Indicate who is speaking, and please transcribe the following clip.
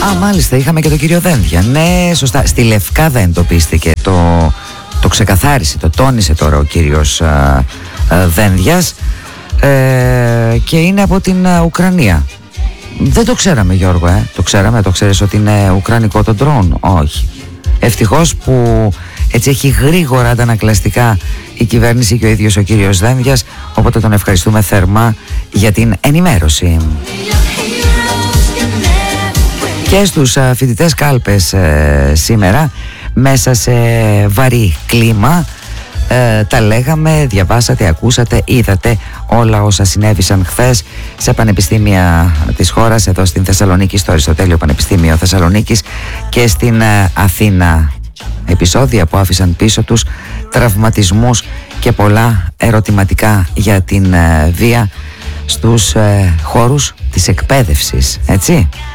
Speaker 1: Μάλιστα, είχαμε και τον κύριο Δένδια. Ναι, σωστά. Στη Λευκάδα εντοπίστηκε. Το ξεκαθάρισε, το τόνισε τώρα ο κύριος Δένδιας, και είναι από την Ουκρανία. Δεν το ξέραμε, Γιώργο, το ξέραμε, το ξέρεις ότι είναι ουκρανικό το ντρόουν? Όχι. Ευτυχώς που έτσι έχει γρήγορα αντανακλαστικά η κυβέρνηση και ο ίδιος ο κύριος Δένδιας, οπότε τον ευχαριστούμε θερμά για την ενημέρωση. Και στους φοιτητές κάλπες σήμερα, μέσα σε βαρύ κλίμα, τα λέγαμε, διαβάσατε, ακούσατε, είδατε όλα όσα συνέβησαν χθες σε πανεπιστήμια της χώρας, εδώ στην Θεσσαλονίκη, στο Αριστοτέλειο Πανεπιστήμιο Θεσσαλονίκης και στην Αθήνα. Επεισόδια που άφησαν πίσω τους τραυματισμούς και πολλά ερωτηματικά για την βία στους χώρους της εκπαίδευσης, έτσι.